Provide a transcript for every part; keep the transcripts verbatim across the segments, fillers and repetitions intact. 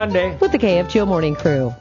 Monday with the K F G O Morning Crew.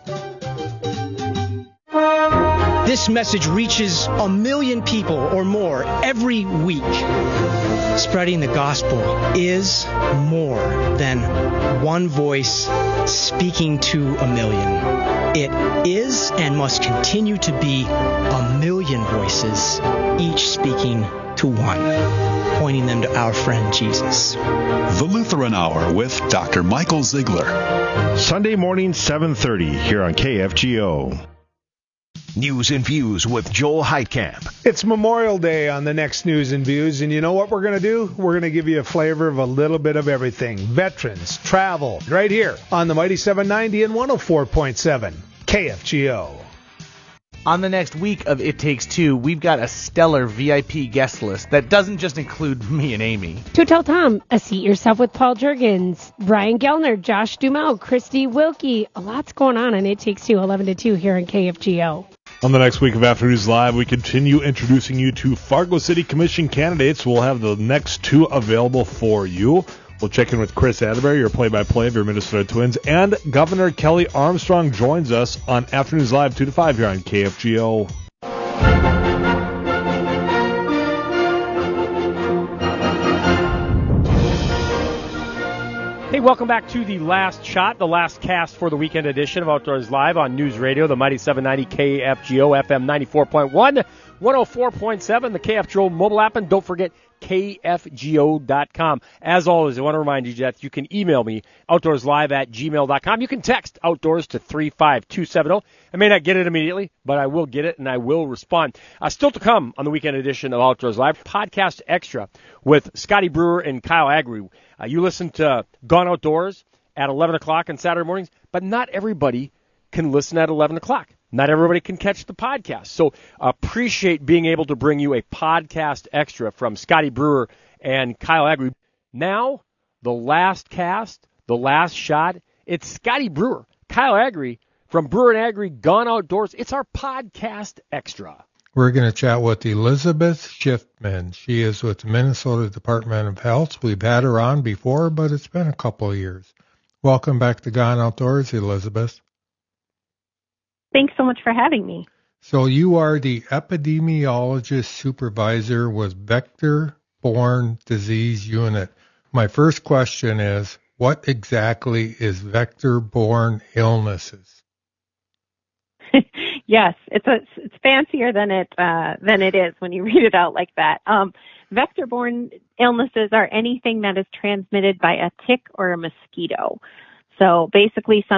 This message reaches a million people or more every week. Spreading the gospel is more than one voice speaking to a million. It is and must continue to be a million voices, each speaking to one, pointing them to our friend Jesus. The Lutheran Hour with Doctor Michael Ziegler. Sunday morning, seven thirty, here on K F G O. News and Views with Joel Heitkamp. It's Memorial Day on the next News and Views, and you know what we're going to do? We're going to give you a flavor of a little bit of everything. Veterans, travel, right here on the Mighty seven ninety and one oh four point seven K F G O. On the next week of It Takes Two, we've got a stellar V I P guest list that doesn't just include me and Amy. To Tell Tom, A Seat Yourself with Paul Juergens, Brian Gellner, Josh Duhamel, Christy Wilkie. A lot's going on in It Takes Two, eleven to two here in K F G O. On the next week of Afternoons Live, we continue introducing you to Fargo City Commission candidates. We'll have the next two available for you. We'll check in with Chris Atterbury, your play-by-play of your Minnesota Twins, and Governor Kelly Armstrong joins us on Afternoons Live two to five here on K F G O. Hey, welcome back to the last shot, the last cast for the weekend edition of Outdoors Live on News Radio, the Mighty seven ninety K F G O, F M ninety-four point one, one oh four point seven, the K F G O mobile app, and don't forget K F G O dot com. As always, I want to remind you that you can email me, outdoorslive at gmail dot com. You can text Outdoors to three five two seven zero. I may not get it immediately, but I will get it, and I will respond. Uh, still to come on the weekend edition of Outdoors Live, Podcast Extra with Scotty Brewer and Kyle Agri. Uh, you listen to Gone Outdoors at eleven o'clock on Saturday mornings, but not everybody can listen at eleven o'clock. Not everybody can catch the podcast. So appreciate being able to bring you a podcast extra from Scotty Brewer and Kyle Agri. Now, the last cast, the last shot, it's Scotty Brewer, Kyle Agri from Brewer and Agri Gone Outdoors. It's our podcast extra. We're going to chat with Elizabeth Schiffman. She is with the Minnesota Department of Health. We've had her on before, but it's been a couple of years. Welcome back to Gone Outdoors, Elizabeth. Thanks so much for having me. So you are the epidemiologist supervisor with Vector-Borne Disease Unit. My first question is, what exactly is vector-borne illnesses? Yes, it's a, it's fancier than it uh, than it is when you read it out like that. Um, vector-borne illnesses are anything that is transmitted by a tick or a mosquito. So basically, some